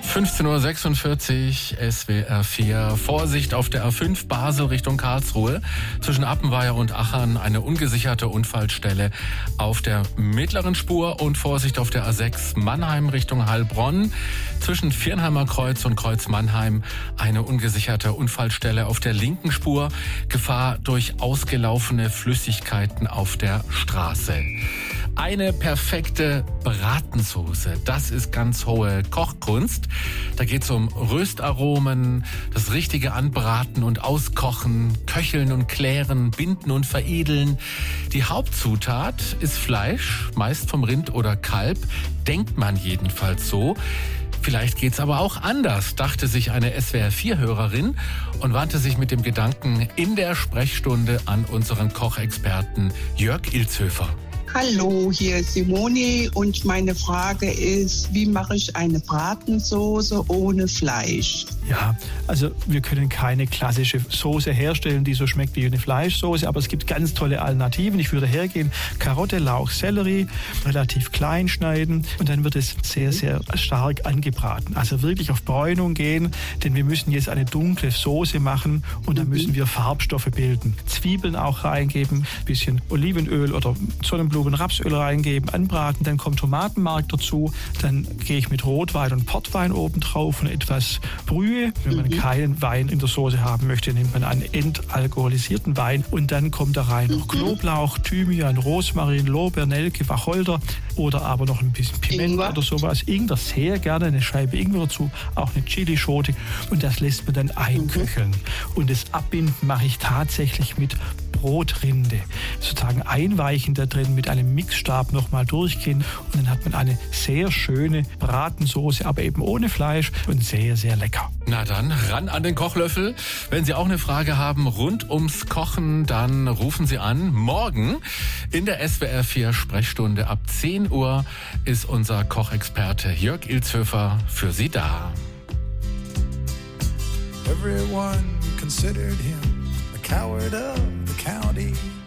15:46 Uhr, SWR 4. Vorsicht auf der A5 Basel Richtung Karlsruhe. Zwischen Appenweier und Achern eine ungesicherte Unfallstelle auf der mittleren Spur und Vorsicht auf der A6 Mannheim Richtung Heilbronn. Zwischen Viernheimer Kreuz und Kreuz Mannheim eine ungesicherte Unfallstelle auf der linken Spur. Gefahr durch ausgelaufene Flüssigkeiten auf der Straße. Eine perfekte Bratensoße, das ist ganz hohe Kochkunst. Da geht es um Röstaromen, das richtige Anbraten und Auskochen, Köcheln und Klären, Binden und Veredeln. Die Hauptzutat ist Fleisch, meist vom Rind oder Kalb, denkt man jedenfalls so. Vielleicht geht's aber auch anders, dachte sich eine SWR4-Hörerin und wandte sich mit dem Gedanken in der Sprechstunde an unseren Kochexperten Jörg Ilzhöfer. Hallo, hier ist Simone und meine Frage ist, wie mache ich eine Bratensoße ohne Fleisch? Ja, also wir können keine klassische Soße herstellen, die so schmeckt wie eine Fleischsoße, aber es gibt ganz tolle Alternativen. Ich würde hergehen, Karotte, Lauch, Sellerie, relativ klein schneiden und dann wird es sehr, sehr stark angebraten. Also wirklich auf Bräunung gehen, denn wir müssen jetzt eine dunkle Soße machen und da müssen wir Farbstoffe bilden. Zwiebeln auch reingeben, bisschen Olivenöl oder Sonnenblumen, Rapsöl reingeben, anbraten, dann kommt Tomatenmark dazu, dann gehe ich mit Rotwein und Portwein oben drauf und etwas Brühe. Wenn man keinen Wein in der Soße haben möchte, nimmt man einen entalkoholisierten Wein und dann kommt da rein noch Knoblauch, Thymian, Rosmarin, Lorbeer, Nelke, Wacholder oder aber noch ein bisschen Piment oder sowas. Ingwer sehr gerne, eine Scheibe Ingwer dazu, auch eine Chilischote und das lässt man dann einköcheln. Und das Abbinden mache ich tatsächlich mit Brotrinde. Sozusagen einweichen da drin, mit einem Mixstab nochmal durchgehen und dann hat man eine sehr schöne Bratensoße, aber eben ohne Fleisch und sehr, sehr lecker. Na dann, ran an den Kochlöffel. Wenn Sie auch eine Frage haben rund ums Kochen, dann rufen Sie an. Morgen in der SWR 4 Sprechstunde ab 10 Uhr ist unser Kochexperte Jörg Ilzhöfer für Sie da. Everyone considered him the coward of the county.